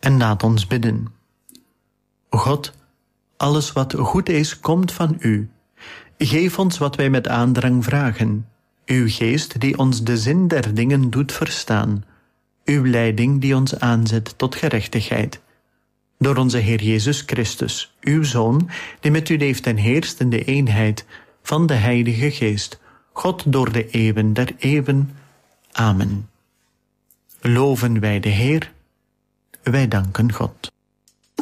En laat ons bidden. God, alles wat goed is, komt van u. Geef ons wat wij met aandrang vragen. Uw geest die ons de zin der dingen doet verstaan. Uw leiding die ons aanzet tot gerechtigheid. Door onze Heer Jezus Christus, uw Zoon, die met u leeft en heerst in de eenheid van de Heilige Geest, God door de eeuwen der eeuwen. Amen. Loven wij de Heer, wij danken God.